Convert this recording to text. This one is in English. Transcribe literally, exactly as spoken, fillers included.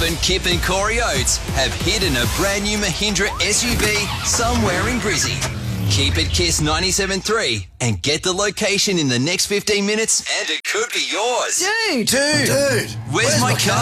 Often Kip and Corey Oates have hidden a brand new Mahindra S U V somewhere in Brizzy. Keep it Kiss ninety-seven point three and get the location in the next fifteen minutes and it could be yours. Dude. Dude. Dude. Where's, Where's my car?